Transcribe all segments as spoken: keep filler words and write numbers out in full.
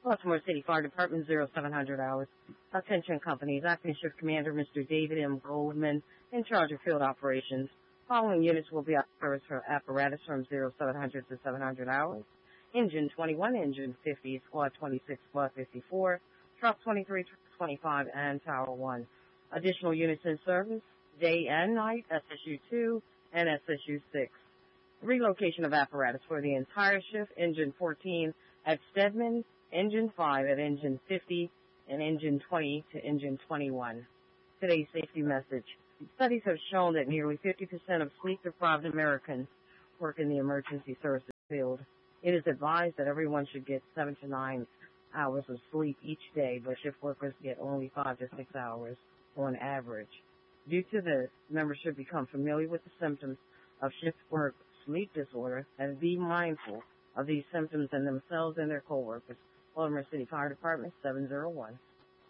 Baltimore City Fire Department, zero seven hundred hours. Attention companies, acting shift commander Mister David M. Goldman, in charge of field operations. Following units will be out of service for apparatus from zero seven hundred to seven hundred hours. Engine twenty-one, Engine fifty, Squad twenty-six, Squad fifty-four, Truck twenty-three, Truck twenty-five, and Tower one. Additional units in service, day and night, S S U two and S S U six. Relocation of apparatus for the entire shift, Engine fourteen at Stedman, Engine five at Engine fifty, and Engine twenty to Engine twenty-one. Today's safety message. Studies have shown that nearly fifty percent of sleep-deprived Americans work in the emergency services field. It is advised that everyone should get seven to nine hours of sleep each day, but shift workers get only five to six hours on average. Due to this, members should become familiar with the symptoms of shift work sleep disorder and be mindful of these symptoms in themselves and their coworkers. Baltimore City Fire Department, seven zero one.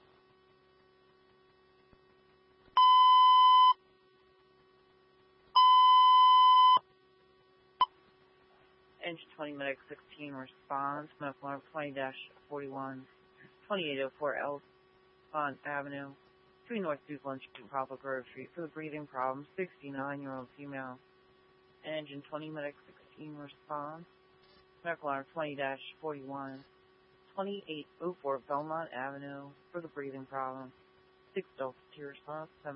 Engine twenty, Medic sixteen responds. Medical alarm twenty dash forty-one, twenty-eight oh four Elfont Avenue, between North Duplin Street and Poplar Grove Street, for the breathing problem, sixty-nine-year-old female. Engine twenty, Medic sixteen responds. Medical alarm twenty dash forty-one, twenty-eight oh four Belmont Avenue, for the breathing problem, six Delta two response, seven